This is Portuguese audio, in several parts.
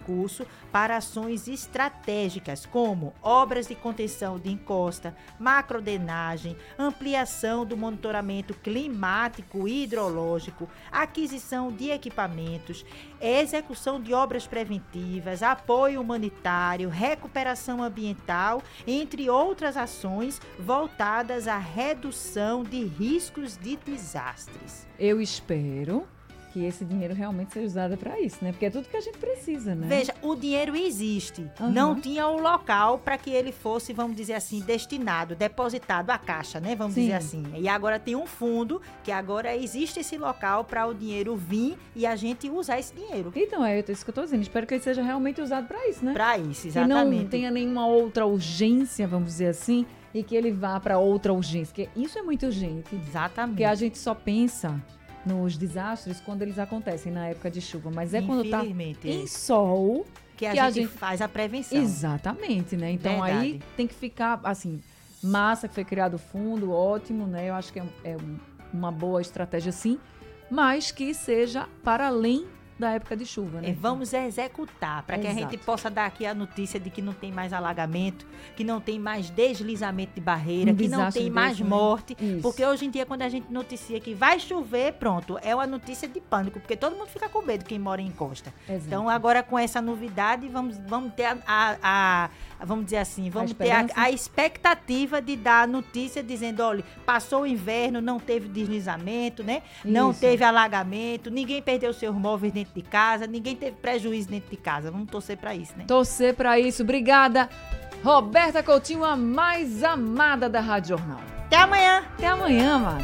recurso para ações estratégicas, como obras de contenção de encosta, macrodenagem, ampliação do monitoramento climático e hidrológico, aquisição de equipamentos, execução de obras preventivas, apoio humanitário, recuperação ambiental, entre outras ações voltadas à redução de riscos de desastres. Eu espero que esse dinheiro realmente seja usado para isso, né? Porque é tudo que a gente precisa, né? Veja, o dinheiro existe. Não tinha o local para que ele fosse, vamos dizer assim, destinado, depositado à caixa, né? Vamos dizer assim. E agora tem um fundo que agora existe esse local para o dinheiro vir e a gente usar esse dinheiro. Então, é isso que eu estou dizendo. Espero que ele seja realmente usado para isso, né? Para isso, exatamente. Que não tenha nenhuma outra urgência, vamos dizer assim, e que ele vá para outra urgência. Porque isso é muito urgente. Exatamente. Porque a gente só pensa nos desastres quando eles acontecem na época de chuva, mas é quando está em sol que a gente faz a prevenção. Exatamente, né? Então aí tem que ficar assim, massa que foi criado o fundo, ótimo, né? Eu acho que é uma boa estratégia sim, mas que seja para além da época de chuva, né? Vamos executar, para que a gente possa dar aqui a notícia de que não tem mais alagamento, que não tem mais deslizamento de barreira, que não tem mais morte, porque hoje em dia quando a gente noticia que vai chover, pronto, é uma notícia de pânico, porque todo mundo fica com medo quem mora em encosta. Exato. Então agora com essa novidade vamos ter vamos dizer assim, vamos ter a expectativa de dar a notícia dizendo, olha, passou o inverno, não teve deslizamento, né? Não teve alagamento, ninguém perdeu seus móveis dentro de casa, ninguém teve prejuízo dentro de casa. Vamos torcer para isso, né? Torcer para isso. Obrigada, Roberta Coutinho, a mais amada da Rádio Jornal. Até amanhã. Até amanhã, amada.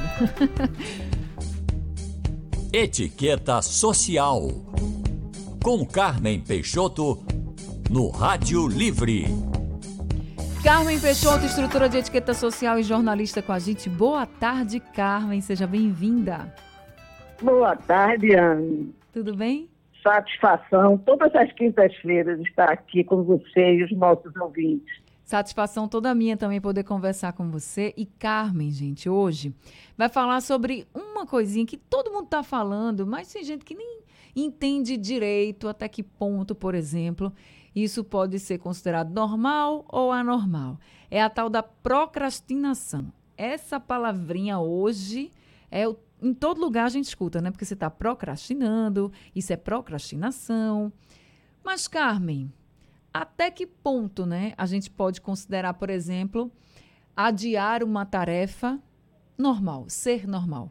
Etiqueta Social. Com Carmen Peixoto, no Rádio Livre. Carmen Peixoto, instrutora de etiqueta social e jornalista com a gente. Boa tarde, Carmen. Seja bem-vinda. Boa tarde, Anne. Tudo bem? Satisfação, todas as quintas-feiras, estar aqui com você e os nossos ouvintes. Satisfação toda minha também poder conversar com você. E Carmen, gente, hoje vai falar sobre uma coisinha que todo mundo está falando, mas tem gente que nem entende direito até que ponto, por exemplo, isso pode ser considerado normal ou anormal. É a tal da procrastinação. Essa palavrinha hoje em todo lugar a gente escuta, né? Porque você está procrastinando, isso é procrastinação. Mas, Carmen, até que ponto, né, a gente pode considerar, por exemplo, adiar uma tarefa normal, ser normal?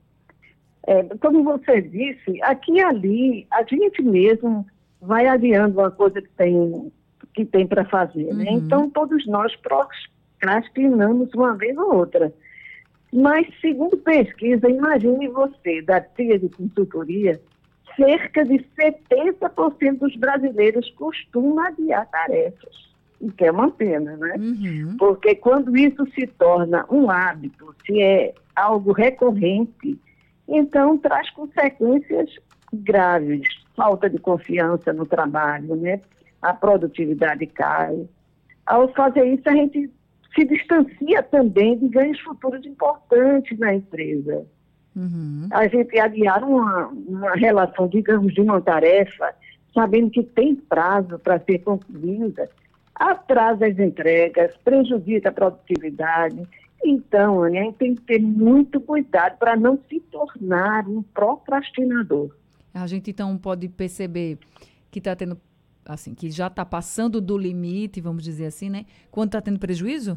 Como você disse, aqui e ali, a gente mesmo vai adiando uma coisa que tem para fazer, né? Então, todos nós procrastinamos uma vez ou outra. Mas, segundo pesquisa, imagine você, da TIA de consultoria, cerca de 70% dos brasileiros costumam adiar tarefas. O que é uma pena, né? Porque quando isso se torna um hábito, se é algo recorrente, então traz consequências graves. Falta de confiança no trabalho, né? A produtividade cai. Ao fazer isso, a gente se distancia também de ganhos futuros importantes na empresa. A gente adiar uma relação, digamos, de uma tarefa, sabendo que tem prazo para ser concluída, atrasa as entregas, prejudica a produtividade. Então, a gente tem que ter muito cuidado para não se tornar um procrastinador. A gente, então, pode perceber que está tendo, assim, que já está passando do limite, vamos dizer assim, né? Quando está tendo prejuízo?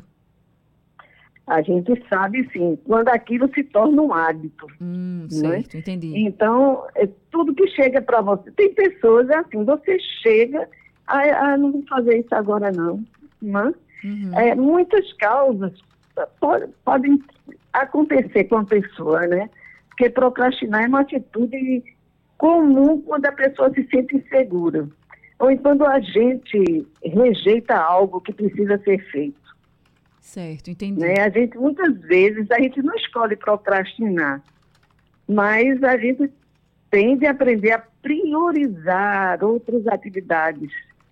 A gente sabe, sim, quando aquilo se torna um hábito. Certo, né? Entendi. Então, tudo que chega para você... Tem pessoas, assim, você chega... não vou fazer isso agora, não. Muitas causas podem acontecer com a pessoa, né? Porque procrastinar é uma atitude comum quando a pessoa se sente insegura. Ou quando a gente rejeita algo que precisa ser feito. Certo, entendi. Né? Muitas vezes, a gente não escolhe procrastinar, mas a gente tende a aprender a priorizar outras atividades.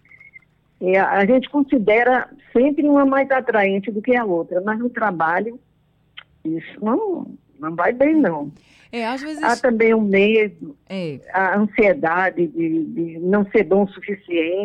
A gente considera sempre uma mais atraente do que a outra, mas no trabalho, isso não vai bem, não. Às vezes... Há também o medo, a ansiedade de não ser bom o suficiente.